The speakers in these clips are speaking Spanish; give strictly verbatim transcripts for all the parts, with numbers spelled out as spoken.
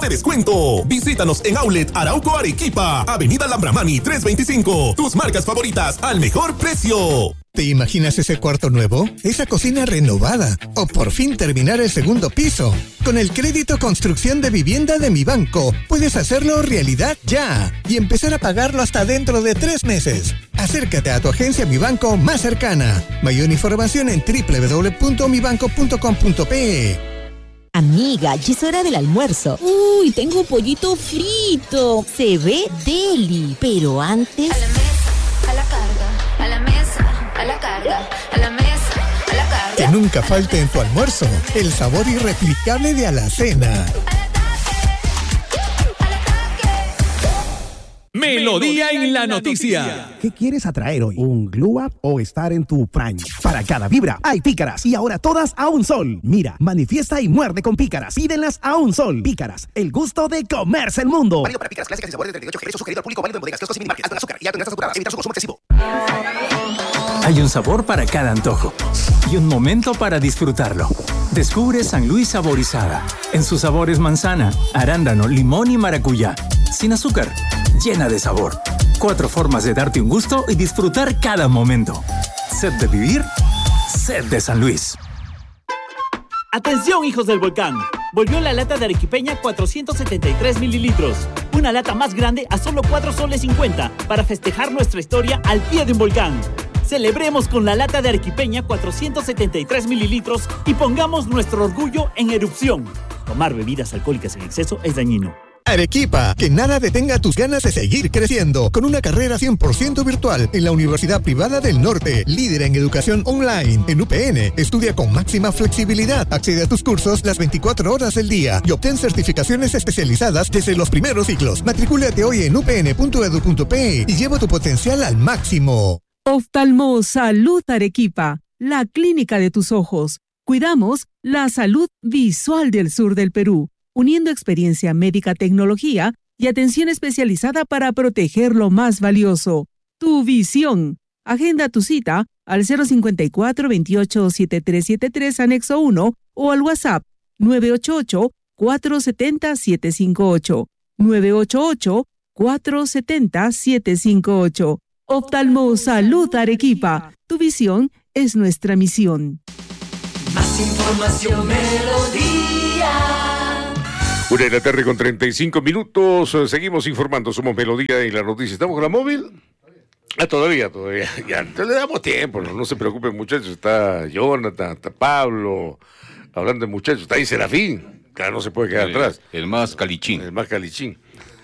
de descuento. Visítanos en Outlet Arauco Arequipa, Avenida Lambramani trescientos veinticinco. Tus marcas favoritas al mejor precio. ¿Te imaginas ese cuarto nuevo? ¿Esa cocina renovada? ¿O por fin terminar el segundo piso? Con el crédito construcción de vivienda de Mi Banco, puedes hacerlo realidad ya y empezar a pagarlo hasta dentro de tres meses. Acércate a tu agencia Mi Banco más cercana. Mayor información en doble u doble u doble u punto mi banco punto com punto pe. Amiga, ya es hora del almuerzo. Uy, tengo pollito frito. Se ve deli, pero antes... A la mesa, a la carga, a la mesa, a la carga, a la mesa, a la carga. Que nunca falte en tu almuerzo el sabor irreplicable de Alacena. Melodía en la noticia. ¿Qué quieres atraer hoy? ¿Un glow up o estar en tu prime? Para cada vibra hay pícaras y ahora todas a un sol. Mira, manifiesta y muerde con pícaras. Pídenlas a un sol. Pícaras, el gusto de comerse el mundo. Válido para pícaras clásicas y sabores de treinta y ocho G. Sugerido al público, válido en bodegas, kioscos y minimarket. Alto en azúcar y alto en grasas saturadas. Evitar su consumo excesivo. Hay un sabor para cada antojo y un momento para disfrutarlo. Descubre San Luis Saborizada. En sus sabores manzana, arándano, limón y maracuyá. Sin azúcar, llena de sabor. Cuatro formas de darte un gusto y disfrutar cada momento. Sed de vivir, sed de San Luis. Atención, hijos del volcán. Volvió la lata de arequipeña cuatrocientos setenta y tres mililitros. Una lata más grande a solo cuatro soles cincuenta para festejar nuestra historia al pie de un volcán. Celebremos con la lata de arequipeña cuatrocientos setenta y tres mililitros y pongamos nuestro orgullo en erupción. Tomar bebidas alcohólicas en exceso es dañino. Arequipa, que nada detenga tus ganas de seguir creciendo, con una carrera cien por ciento virtual en la Universidad Privada del Norte, líder en educación online. En U P N, estudia con máxima flexibilidad, accede a tus cursos las veinticuatro horas del día y obtén certificaciones especializadas desde los primeros ciclos. Matricúlate hoy en u p n punto e d u punto pe y lleva tu potencial al máximo. Oftalmo Salud Arequipa, la clínica de tus ojos. Cuidamos la salud visual del sur del Perú, uniendo experiencia médica, tecnología y atención especializada para proteger lo más valioso, tu visión. Agenda tu cita al cero cincuenta y cuatro, veintiocho, setenta y tres setenta y tres, anexo uno o al WhatsApp nueve ocho ocho, cuatro siete cero, siete cinco ocho, nueve ocho ocho, cuatro siete cero, siete cinco ocho. Oftalmo Salud Arequipa, tu visión es nuestra misión. Más información, Melodía. Una de la tarde con treinta y cinco minutos. Seguimos informando. Somos Melodía y la noticia. ¿Estamos con la móvil? Ah, todavía, todavía. Ya, le damos tiempo. No, no se preocupen, muchachos. Está Jonathan, está Pablo. Hablando de muchachos, está ahí Serafín. Claro, no se puede quedar el, atrás. El más calichín. El más calichín.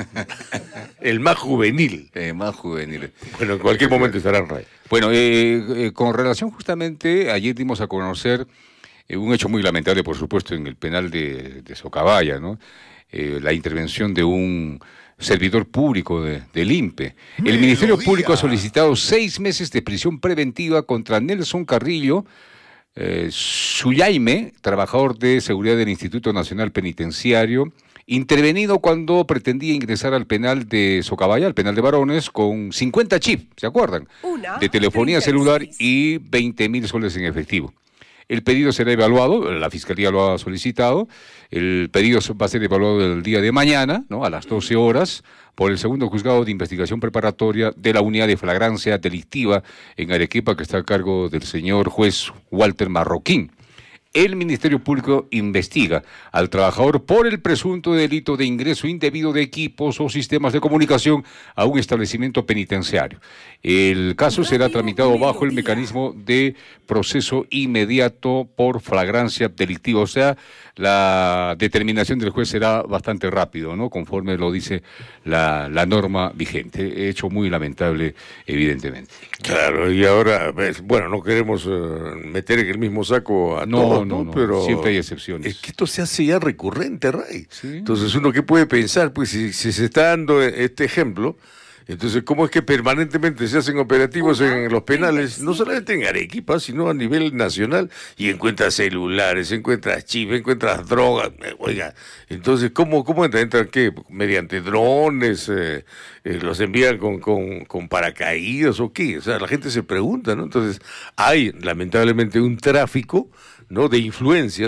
El más juvenil. El más juvenil. Bueno, en cualquier momento estará en radio. Bueno, eh, eh, con relación justamente, ayer dimos a conocer eh, un hecho muy lamentable, por supuesto, en el penal de, de Socabaya, ¿no? Eh, la intervención de un servidor público de, del I N P E. El Ministerio Público ha solicitado seis meses de prisión preventiva contra Nelson Carrillo eh, Suyaime, trabajador de seguridad del Instituto Nacional Penitenciario, intervenido cuando pretendía ingresar al penal de Socabaya, al penal de varones, con cincuenta chips, ¿se acuerdan? Una, de telefonía celular y veinte mil soles en efectivo. El pedido será evaluado, la Fiscalía lo ha solicitado, el pedido va a ser evaluado el día de mañana, ¿no?, a las doce horas, por el segundo juzgado de investigación preparatoria de la unidad de flagrancia delictiva en Arequipa, que está a cargo del señor juez Walter Marroquín. El Ministerio Público investiga al trabajador por el presunto delito de ingreso indebido de equipos o sistemas de comunicación a un establecimiento penitenciario. El caso será tramitado bajo el mecanismo de proceso inmediato por flagrancia delictiva, o sea, la determinación del juez será bastante rápido, ¿no?, conforme lo dice la, la norma vigente. Hecho muy lamentable, evidentemente. Claro, y ahora, bueno, no queremos uh, meter en el mismo saco a no, todos, no, ¿no? no, Pero siempre hay excepciones. Es que esto se hace ya recurrente, Ray. ¿Sí? Entonces, uno que puede pensar, pues, si, si se está dando este ejemplo, entonces, ¿cómo es que permanentemente se hacen operativos en los penales, no solamente en Arequipa, sino a nivel nacional, y encuentras celulares, encuentras chips, encuentras drogas? Oiga, entonces, ¿cómo, cómo entran? ¿Entran qué? ¿Mediante drones? Eh, eh, ¿Los envían con, con, con paracaídas o qué? O sea, la gente se pregunta, ¿no? Entonces, hay lamentablemente un tráfico, ¿no?, de influencias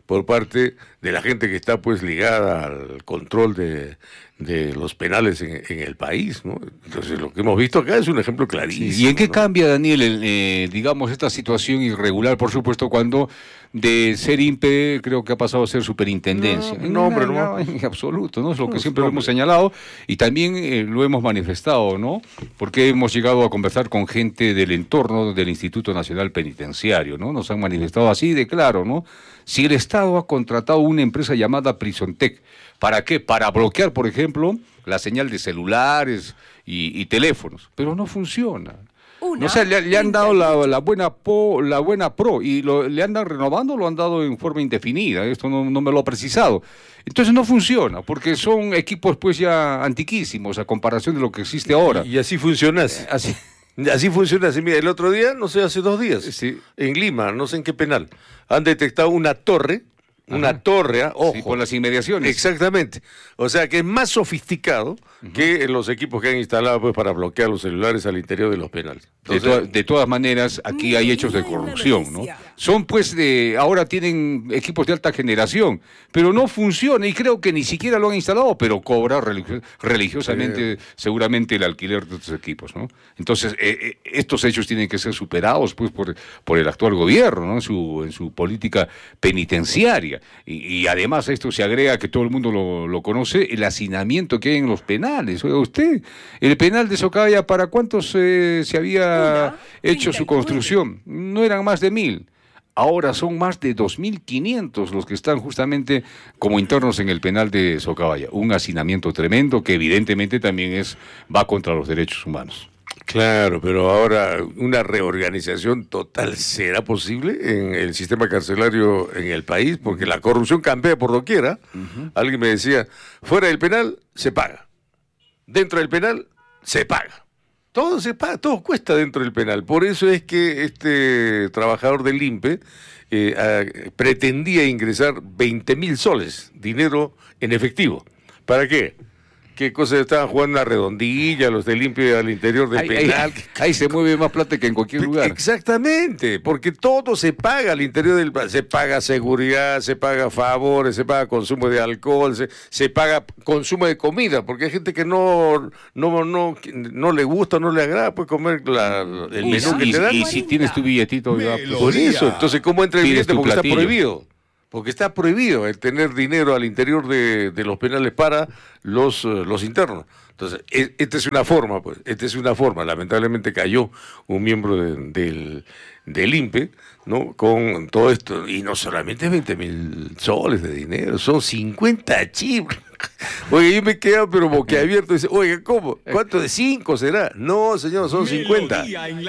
por parte de la gente que está pues ligada al control de, de los penales en, en el país, ¿no? Entonces lo que hemos visto acá es un ejemplo clarísimo. Sí, ¿y en qué ¿no? cambia, Daniel, el, eh, digamos, esta situación irregular, por supuesto, cuando de ser I N P E creo que ha pasado a ser superintendencia? No, no, hombre, no. En absoluto, ¿no? Es lo que No, siempre lo hombre. hemos señalado y también eh, lo hemos manifestado, ¿no? Porque hemos llegado a conversar con gente del entorno del Instituto Nacional Penitenciario, ¿no? Nos han manifestado así de claro, ¿no? Si el Estado ha contratado una empresa llamada Prisontec, ¿para qué? Para bloquear, por ejemplo, la señal de celulares y, y teléfonos, pero no funciona. No sé, le, le han dado la, la buena po, la buena pro y lo, le andan renovando, lo han dado en forma indefinida. Esto no, no me lo ha precisado. Entonces no funciona, porque son equipos pues ya antiquísimos a comparación de lo que existe ahora. Y así funciona. Así. Así funciona. Así, mira, el otro día, no sé, hace dos días, Sí. en Lima, no sé en qué penal, han detectado una torre, una Ajá. torre, ¿ah? Ojo. Sí, por las inmediaciones. Exactamente. O sea, que es más sofisticado uh-huh. que los equipos que han instalado pues para bloquear los celulares al interior de los penales. Entonces, de, to de todas maneras, aquí hay hechos de corrupción, ¿no? Son pues de, ahora tienen equipos de alta generación, pero no funciona y creo que ni siquiera lo han instalado, pero cobra religio religiosamente sí. seguramente el alquiler de estos equipos, ¿no? Entonces, eh, eh, estos hechos tienen que ser superados pues por, por el actual gobierno, ¿no? En su, en su política penitenciaria. Y, y además a esto se agrega, que todo el mundo lo, lo conoce, el hacinamiento que hay en los penales. Oiga usted, el penal de Socabaya, ¿para cuántos eh, se había Una, hecho su construcción? No eran más de mil. Ahora son más de dos mil quinientos los que están justamente como internos en el penal de Socabaya. Un hacinamiento tremendo que evidentemente también es va contra los derechos humanos. Claro, pero ahora una reorganización total será posible en el sistema carcelario en el país, porque la corrupción campea por doquiera. Uh-huh. Alguien me decía, fuera del penal se paga, dentro del penal se paga. Todo se paga, todo cuesta dentro del penal. Por eso es que este trabajador del I N P E eh, a, pretendía ingresar veinte mil soles, dinero en efectivo. ¿Para qué? ¿Qué cosas estaban jugando una redondilla, los del I N P E al interior del ahí, penal? Ahí, ahí se mueve más plata que en cualquier lugar. Exactamente, porque todo se paga al interior del penal. Se paga seguridad, se paga favores, se paga consumo de alcohol, se, se paga consumo de comida, porque hay gente que no no no, no le gusta, no le agrada pues comer la, el menú y, que y, te dan. Y si tienes tu billetito, ya, pues, por eso, entonces ¿cómo entra el billete? Porque platillo. Está prohibido. Porque está prohibido el tener dinero al interior de, de los penales para los, uh, los internos. Entonces, e, esta es una forma, pues, esta es una forma. Lamentablemente cayó un miembro de, del, del I N P E, ¿no? Con todo esto. Y no solamente veinte mil soles de dinero, son cincuenta chips. Oye, yo me quedo pero boquiabierto. Dice, oye, ¿cómo? ¿Cuánto de cinco será? No, señor, son cincuenta.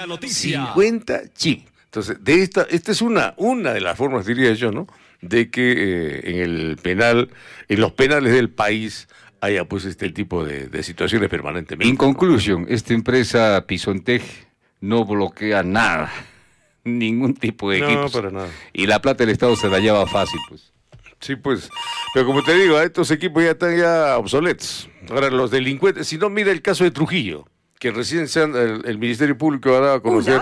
cincuenta chips. Entonces, de esta, esta es una, una de las formas, diría yo, ¿no? De que eh, en el penal, en los penales del país haya pues este tipo de, de situaciones permanentemente. En conclusión, esta empresa Prisontec no bloquea nada, ningún tipo de equipos. No, para nada. Y la plata del Estado se la lleva fácil, pues. Sí, pues. Pero como te digo, estos equipos ya están ya obsoletos. Ahora, los delincuentes, si no, mira el caso de Trujillo, que recién se han, el, el Ministerio Público ha dado a conocer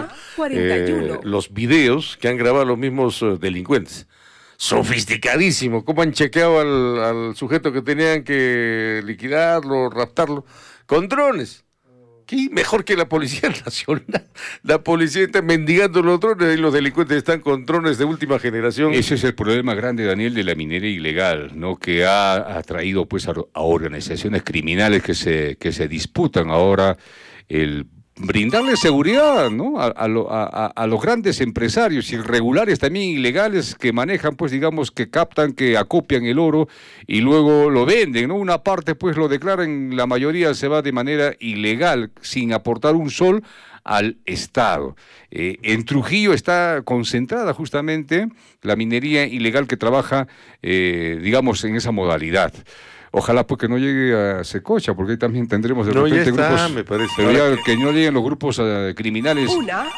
eh, los videos que han grabado los mismos uh, delincuentes. Sofisticadísimo, cómo han chequeado al, al sujeto que tenían que liquidarlo, raptarlo, con drones. ¿Qué? Mejor que la Policía Nacional. La policía está mendigando los drones y los delincuentes están con drones de última generación. Ese es el problema grande, Daniel, de la minería ilegal, ¿no? Que ha atraído pues a, a organizaciones criminales que se, que se disputan ahora el brindarle seguridad, ¿no? a, a, lo, a, a los grandes empresarios irregulares, también ilegales, que manejan, pues digamos, que captan, que acopian el oro y luego lo venden, ¿no? Una parte pues lo declaran, la mayoría se va de manera ilegal, sin aportar un sol al Estado. Eh, en Trujillo está concentrada justamente la minería ilegal que trabaja, eh, digamos, en esa modalidad. Ojalá pues que no llegue a Secocha, porque ahí también tendremos de no, repente ya está, grupos, me parece. pero ya que... que no lleguen los grupos uh, criminales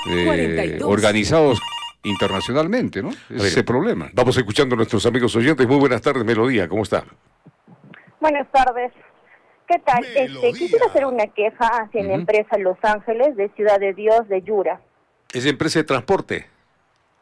eh, organizados internacionalmente, ¿no? Ese es el problema. Vamos escuchando a nuestros amigos oyentes. Muy buenas tardes, Melodía, ¿cómo está? Buenas tardes. ¿Qué tal? Este, quisiera hacer una queja hacia uh-huh. la empresa Los Ángeles de Ciudad de Dios de Yura. ¿Es empresa de transporte?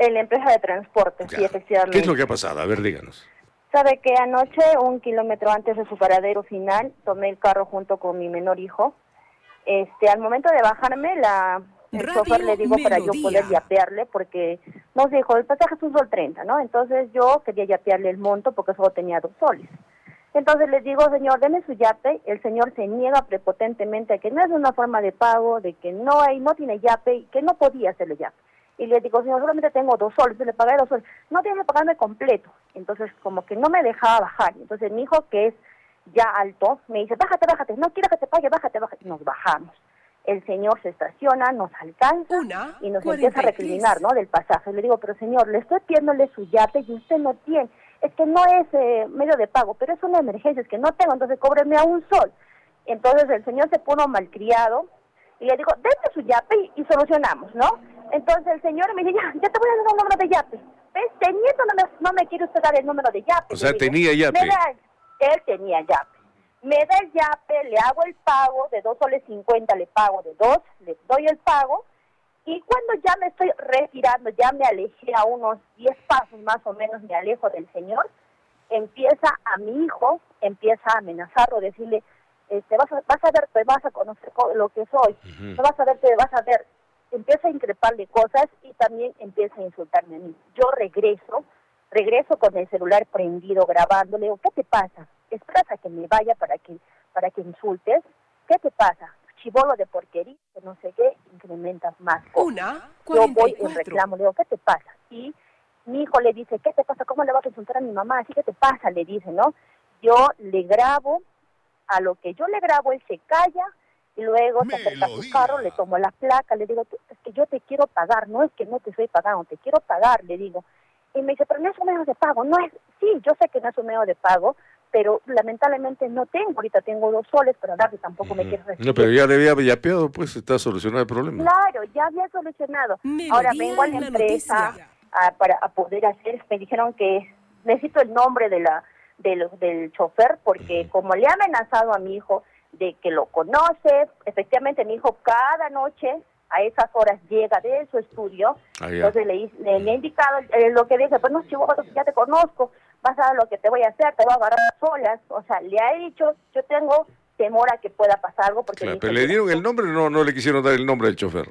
En la empresa de transporte, Ya. sí, efectivamente. ¿Qué es lo que ha pasado? A ver, díganos. Sabe que anoche, un kilómetro antes de su paradero final, tomé el carro junto con mi menor hijo. Este, al momento de bajarme, la el Radio chofer le digo para yo Melodía. poder yapearle, porque nos dijo, el pasaje es un sol treinta, ¿no? Entonces yo quería yapearle el monto porque solo tenía dos soles. Entonces le digo, señor, deme su yape. El señor se niega prepotentemente a que no es una forma de pago, de que no hay, no tiene yape, y que no podía hacerle yape. Y le digo, señor, solamente tengo dos soles, yo le pagué dos soles. No tiene que pagarme completo. Entonces, como que no me dejaba bajar. Entonces, mi hijo, que es ya alto, me dice, bájate, bájate. No quiero que te pague, bájate, bájate. Nos bajamos. El señor se estaciona, nos alcanza Una, y nos cuarenta y empieza a recriminar, ¿no? Del pasaje. Le digo, pero señor, le estoy pidiéndole su yape y usted no tiene. Es que no es eh, medio de pago, pero es una emergencia, es que no tengo, entonces cóbreme a un sol. Entonces, el señor se puso malcriado. Y le digo, denme su yape y, y solucionamos, ¿no? Entonces el señor me dice, ya, ya te voy a dar un número de yape. ¿Ves? Teniendo, no me, no me quiere usted dar el número de yape. O sea, Le digo, tenía yape. me da- él tenía yape. Me da el yape, le hago el pago, de dos soles cincuenta le pago de dos, le doy el pago. Y cuando ya me estoy retirando, ya me alejé a unos diez pasos más o menos, me alejo del señor, empieza a mi hijo, empieza a amenazarlo, decirle, este, vas, a, vas a ver, te vas a conocer co- lo que soy, Ujú. te vas a ver, te vas a ver. Empieza a increparle cosas y también empieza a insultarme a mí. Yo regreso, regreso con el celular prendido grabando, le digo, ¿qué te pasa? ¿Esperas a que me vaya para que para que insultes? ¿Qué te pasa? Chibolo de porquería, que no sé qué, incrementas más cosas. Una, Yo voy cuarenta y y cuatro. reclamo, le digo, ¿qué te pasa? Y mi hijo le dice, ¿qué te pasa? ¿Cómo le vas a insultar a mi mamá? Así, ¿qué te pasa? Le dice, ¿no? Yo le grabo, a lo que yo le grabo, él se calla, y luego se acerca a su carro, le tomo la placa, le digo, "Tú, es que yo te quiero pagar, no es que no te estoy pagando, te quiero pagar", le digo. Y me dice, pero no es un medio de pago, no es, sí, yo sé que no es un medio de pago, pero lamentablemente no tengo, ahorita tengo dos soles, pero Darby tampoco me quiere recibir. No, pero ya le había yapeado, pues está solucionado el problema. Claro, ya había solucionado. Melodía Ahora vengo a la en la empresa noticia. a, para a poder hacer, me dijeron que necesito el nombre de la del, del chofer, porque como le ha amenazado a mi hijo de que lo conoce, efectivamente mi hijo cada noche a esas horas llega de su estudio, Ah, ya. entonces le, hi- le, le he indicado eh, lo que dice, pues no, chivo, ya te conozco, vas a ver lo que te voy a hacer, te voy a agarrar a solas, o sea, le ha dicho, yo tengo temor a que pueda pasar algo, porque Claro, mi pero hijo le dieron el nombre, no, no le quisieron dar el nombre del chofer.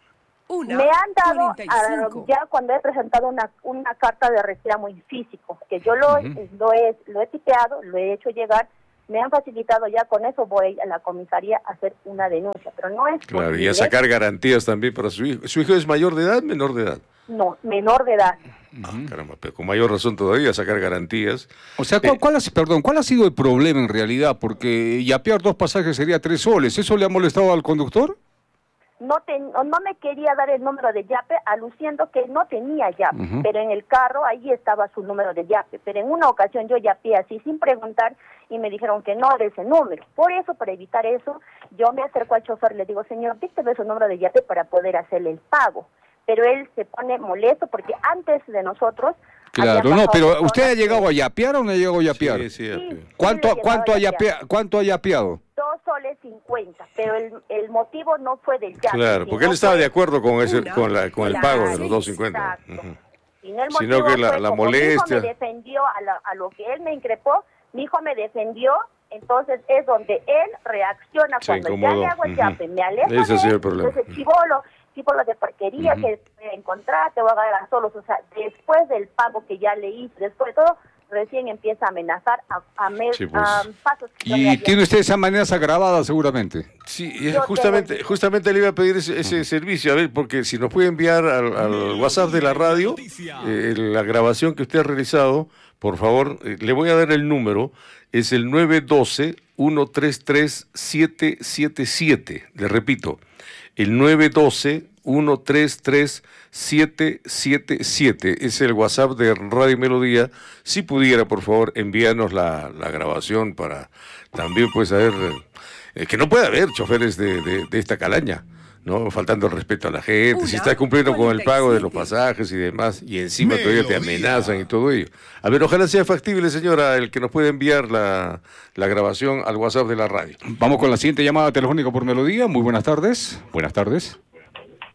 Una, me han dado cuarenta y ah, cinco. ya cuando he presentado una una carta de reclamo en físico, que yo lo, Ujú. lo he lo he tipeado, lo he hecho llegar, me han facilitado ya, con eso voy a la comisaría a hacer una denuncia, pero no es Claro, y posible, a sacar garantías también para su hijo. ¿Su hijo es mayor de edad, menor de edad? no, menor de edad. Ah, caramba, pero con mayor razón todavía sacar garantías. O sea, ¿cuál, cuál ha, perdón, ¿cuál ha sido el problema en realidad? Porque yapear dos pasajes sería tres soles. ¿Eso le ha molestado al conductor? No, te- no no me quería dar el número de yape, aluciendo que no tenía yape, Ujú. pero en el carro ahí estaba su número de yape, pero en una ocasión yo yapeé así sin preguntar y me dijeron que no era ese número. Por eso, para evitar eso, yo me acerco al chofer y le digo, señor, dícteme su número de yape para poder hacerle el pago. Pero él se pone molesto porque antes de nosotros... Claro, habían no, pasado pero personas ¿usted ha que- llegado a yapear o no ha llegado a yapear? Sí, sí, yapeó. ¿Cuánto, sí, cuánto, ha llegado a yapear. yapea- ¿Cuánto ha yapeado? Dos soles cincuenta, pero el, el motivo no fue del yape. Claro, porque sino él estaba fue- de acuerdo con ese, Una, con la, con el claro, pago de los dos cincuenta. exacto. Ujú. Sino el Sino motivo que la- fue la como mi molestia- hijo me defendió a, la- a lo que él me increpó, mi hijo me defendió, entonces es donde él reacciona Se cuando ya incomodó. le hago el Ujú. yape, me alejo Ese de ha sido él, el problema. entonces chivolo, chivolo de porquería Ujú. que te voy a encontrar, te voy a agarrar solos, o sea, después del pago que ya le hice, después de todo, recién empieza a amenazar a, a, me- Sí, pues. a pasos que yo le Y había- tiene usted esa amenaza grabada seguramente. Sí, y Yo justamente, tengo- justamente le iba a pedir ese, ese servicio, a ver, porque si nos puede enviar al, al WhatsApp de la radio eh, la grabación que usted ha realizado, por favor, eh, le voy a dar el número, es el nueve uno dos, uno tres tres, siete siete siete, le repito, el nueve uno dos, uno tres tres, siete siete siete, es el WhatsApp de Radio Melodía. Si pudiera, por favor, enviarnos la, la grabación para también, pues, saber eh, que no puede haber choferes de, de, de esta calaña, ¿no? Faltando el respeto a la gente, Una, si está cumpliendo con el pago de los cuarenta y pasajes y demás, y encima todavía te amenazan y todo ello. A ver, ojalá sea factible, señora, el que nos pueda enviar la, la grabación al WhatsApp de la radio. Vamos con la siguiente llamada telefónica por Melodía. Muy buenas tardes. Buenas tardes.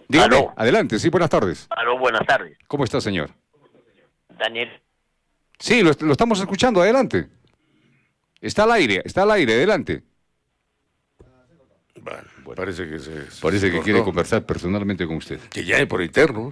Dígame, Aló. adelante, sí, buenas tardes. Aló, buenas tardes. ¿Cómo está, señor? Daniel. Sí, lo, lo estamos escuchando, adelante. Está al aire, está al aire, adelante. Bueno, parece que se... Parece se que cortó. quiere conversar personalmente con usted. Que llame por interno.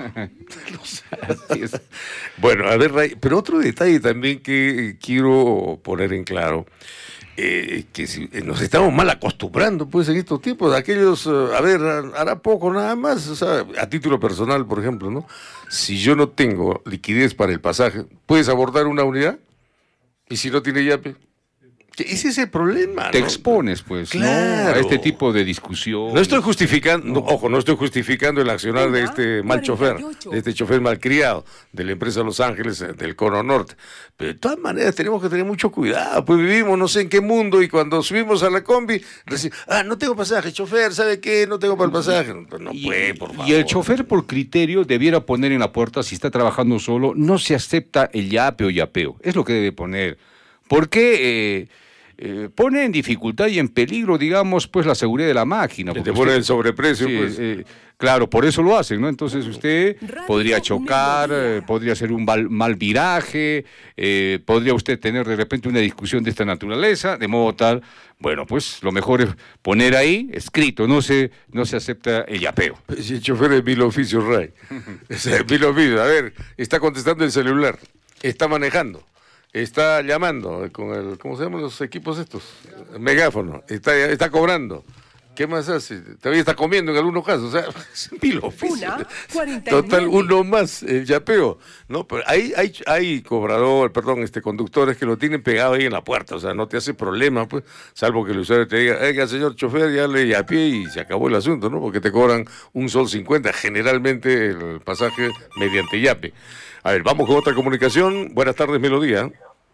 Bueno, a ver, Ray, pero otro detalle también que eh, quiero poner en claro, eh, que si, eh, nos estamos mal acostumbrando pues en estos tiempos, aquellos, eh, a ver, hará poco nada más, o sea, a título personal, por ejemplo, ¿no? Si yo no tengo liquidez para el pasaje, ¿puedes abordar una unidad? Y si no tiene yape, ese es el problema. Te ¿no? expones, pues, Claro. ¿no? A este tipo de discusión. No estoy justificando, no, ojo, no estoy justificando el accionar de este mal chofer, de este chofer malcriado, de la empresa Los Ángeles, eh, del Cono Norte. Pero de todas maneras tenemos que tener mucho cuidado, pues vivimos no sé en qué mundo y cuando subimos a la combi, reci- ah, no tengo pasaje, chofer, ¿sabe qué? No tengo para el pasaje. No, no puede, por favor. Y el chofer, por criterio, debiera poner en la puerta, si está trabajando solo, no se acepta el yape o yapeo. Es lo que debe poner. Porque eh, eh, pone en dificultad y en peligro, digamos, pues la seguridad de la máquina. Que porque te pone usted- el sobreprecio, Sí, pues. eh, claro, por eso lo hacen, ¿no? Entonces usted podría chocar, eh, podría hacer un mal, mal viraje, eh, podría usted tener de repente una discusión de esta naturaleza, de modo tal, bueno, pues lo mejor es poner ahí, escrito, no se, no se acepta el yapeo. Si el chofer es mil oficios, Ray. Es mil oficios. A ver, está contestando el celular, está manejando, está llamando con el, ¿cómo se llaman los equipos estos? El megáfono, está, está cobrando. ¿Qué más hace? Todavía está comiendo en algunos casos. O sea, es mil oficios. Total, uno más, el yapeo. No, pero hay, hay, hay cobrador, perdón, este conductores que lo tienen pegado ahí en la puerta. O sea, no te hace problema, pues, salvo que el usuario te diga, oiga, señor chofer, ya le yapeé y se acabó el asunto, ¿no? Porque te cobran un sol cincuenta, generalmente el pasaje mediante yape. A ver, vamos con otra comunicación. Buenas tardes, Melodía.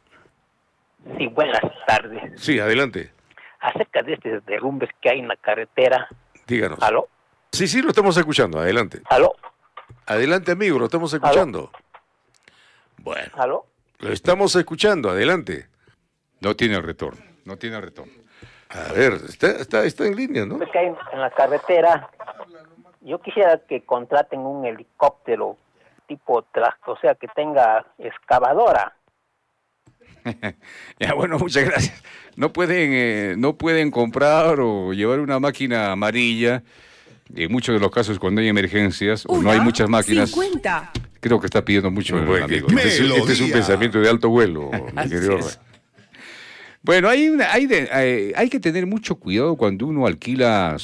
Sí, buenas tardes. Sí, adelante. Acerca de estos derrumbes que hay en la carretera. Díganos. ¿Aló? Sí, sí, lo estamos escuchando. Adelante. ¿Aló? Adelante, amigo, lo estamos escuchando. Bueno. ¿Aló? Lo estamos escuchando. Adelante. No tiene retorno. No tiene retorno. A ver, está, está, está en línea, ¿no? Que hay en la carretera. Yo quisiera que contraten un helicóptero tipo tracto, o sea, que tenga excavadora. Ya, bueno, muchas gracias. No pueden, eh, no pueden comprar o llevar una máquina amarilla. En muchos de los casos, cuando hay emergencias o no hay muchas máquinas, cincuenta. creo que está pidiendo mucho el Bueno, amigo. este, es, este es un pensamiento de alto vuelo, mi querido Ray. Bueno, hay, una, hay, de, hay, hay que tener mucho cuidado cuando uno alquila